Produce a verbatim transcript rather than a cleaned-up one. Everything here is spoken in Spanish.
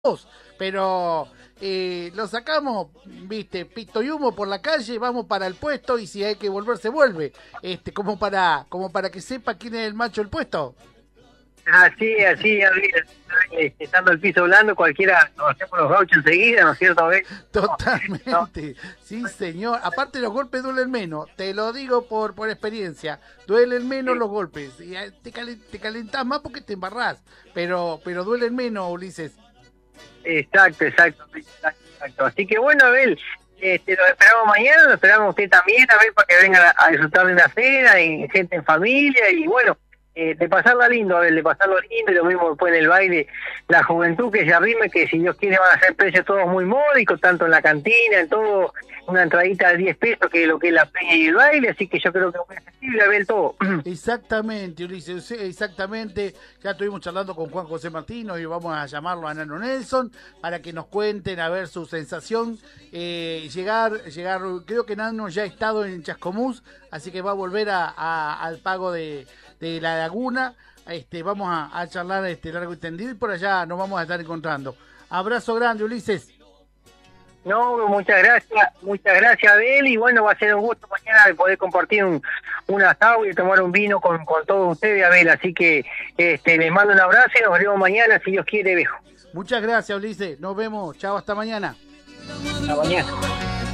pero eh, lo sacamos, viste, pito y humo por la calle, vamos para el puesto y si hay que volver se vuelve, este, como para, como para que sepa quién es el macho del puesto. Así, así, estando el piso blando, cualquiera nos hacemos los gauchos enseguida, ¿no es cierto, Abel? Totalmente, No. sí señor, aparte los golpes duelen menos, te lo digo por, por experiencia, duelen menos Sí. los golpes, y te, calen, te calentás más porque te embarrás, pero, pero duelen menos, Ulises. Exacto, exacto, exacto, exacto. Así que bueno, Abel, este, lo esperamos mañana, lo esperamos usted también, Abel, para que vengan a, a disfrutar de una cena, y gente en familia, y bueno, eh, de pasarla lindo, Abel, de pasarlo lindo, y lo mismo después en el baile, la juventud que se arrime, que si Dios quiere van a ser precios todos muy módicos, tanto en la cantina, en todo, una entradita de diez pesos, que es lo que es la peña y el baile, así que yo creo que es muy accesible, Abel, todo. Exactamente, Ulises, sí, exactamente. Ya estuvimos charlando con Juan José Martino y vamos a llamarlo a Nano Nelson para que nos cuenten a ver su sensación. Eh, llegar, llegar, creo que Nano ya ha estado en Chascomús, así que va a volver a, a, al pago de, de la laguna. Este, vamos a, a charlar este largo y tendido y por allá nos vamos a estar encontrando. Abrazo grande, Ulises. No, muchas gracias, muchas gracias, Abel, y bueno, va a ser un gusto mañana de poder compartir un, un asado y tomar un vino con, con todos ustedes, Abel, así que este, les mando un abrazo y nos vemos mañana, si Dios quiere, viejo. Muchas gracias, Ulises. Nos vemos. Chao, hasta mañana. Hasta mañana.